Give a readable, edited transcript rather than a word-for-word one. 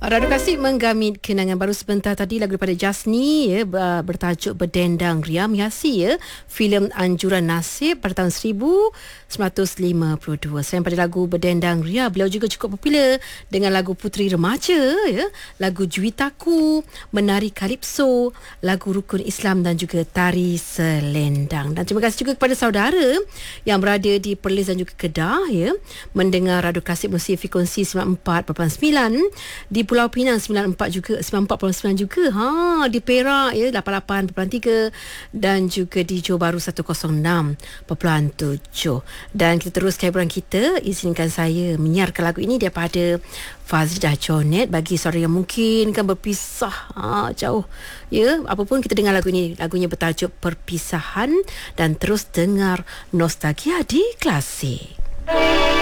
Radu Kasih menggamit kenangan baru sebentar tadi lagu daripada Jasni ya, bertajuk Berdendang Ria menghiasi ya filem Anjuran Nasib pada tahun 1952. Selain pada lagu Berdendang Ria, beliau juga cukup popular dengan lagu Puteri Remaja ya, lagu Juwitaku, Menari Kalipso, lagu Rukun Islam dan juga Tari Selendang. Dan terima kasih juga kepada saudara yang berada di Perlis dan juga Kedah ya, mendengar Radu Kasih Muzik Frekuensi 94.9, di Pulau Pinang 94 juga, 94.9 juga, di Perak ya 88.3 dan juga di Johor Bahru 106.7. Dan kita teruskan hiburan kita. Izinkan saya menyiarkan lagu ini daripada Fazlidah Jonet bagi saudara yang mungkin kan berpisah jauh ya, apapun kita dengar lagu ini. Lagunya bertajuk Perpisahan dan terus dengar Nostalgia di Klasik.